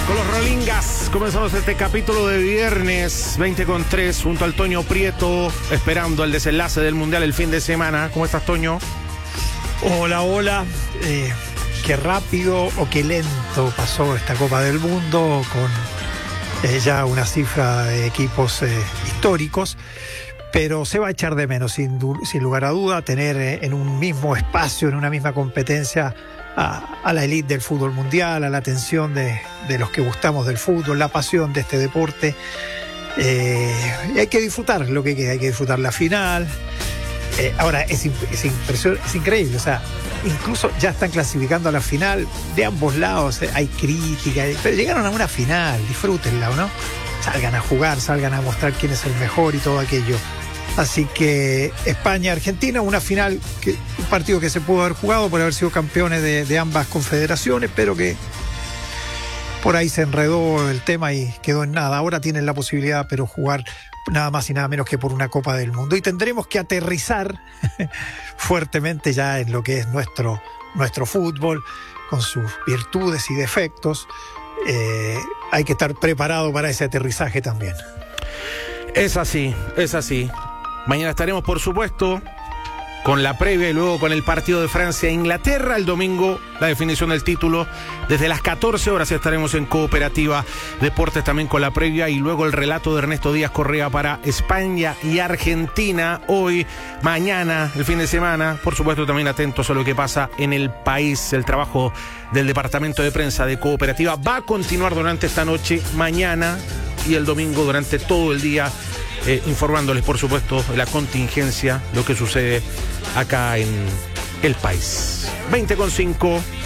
Con los Rolingas comenzamos este capítulo de viernes 20:03 junto al Toño Prieto, esperando el desenlace del Mundial el fin de semana. ¿Cómo estás, Toño? Hola. Qué rápido o qué lento pasó esta Copa del Mundo, con ya una cifra de equipos históricos, pero se va a echar de menos, sin lugar a duda, tener en un mismo espacio, en una misma competencia, a la élite del fútbol mundial, a la atención de los que gustamos del fútbol, la pasión de este deporte. Y hay que disfrutar lo que queda, hay que disfrutar la final. Ahora es increíble, o sea, incluso ya están clasificando a la final de ambos lados, hay crítica, pero llegaron a una final, disfrútenla, ¿no? Salgan a jugar, salgan a mostrar quién es el mejor y todo aquello. Así que España-Argentina, una final, un partido que se pudo haber jugado por haber sido campeones de ambas confederaciones, pero que por ahí se enredó el tema y quedó en nada. Ahora tienen la posibilidad, pero jugar nada más y nada menos que por una Copa del Mundo. Y tendremos que aterrizar fuertemente ya en lo que es nuestro fútbol, con sus virtudes y defectos. Hay que estar preparado para ese aterrizaje también. Es así, es así. Mañana estaremos, por supuesto, con la previa y luego con el partido de Francia e Inglaterra. El domingo, la definición del título. Desde las 14 horas estaremos en Cooperativa Deportes también con la previa y luego el relato de Ernesto Díaz Correa para España y Argentina. Hoy, mañana, el fin de semana. Por supuesto, también atentos a lo que pasa en el país. El trabajo del departamento de prensa de Cooperativa va a continuar durante esta noche, mañana y el domingo durante todo el día, informándoles, por supuesto, de la contingencia, lo que sucede acá en el país. 20:05.